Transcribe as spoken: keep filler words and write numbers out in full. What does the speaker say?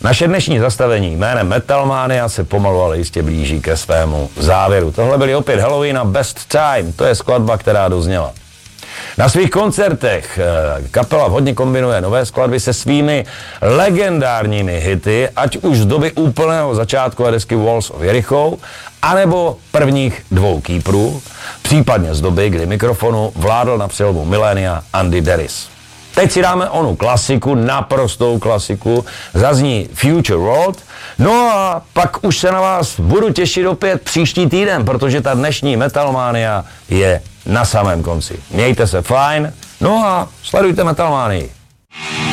Naše dnešní zastavení jménem Metalmania se pomalu ale jistě blíží ke svému závěru. Tohle byly opět Halloween a Best Time, to je skladba, která dozněla. Na svých koncertech kapela hodně kombinuje nové skladby se svými legendárními hity, ať už z doby úplného začátku desky Walls of Jericho, anebo prvních dvou Keeperů, případně z doby, kdy mikrofonu vládl na přelomu milénia Andy Daris. Teď si dáme onu klasiku, naprostou klasiku, zazní Future World, no a pak už se na vás budu těšit opět příští týden, protože ta dnešní Metalmania je na samém konci. Mějte se fajn, no a sledujte Metalmanii.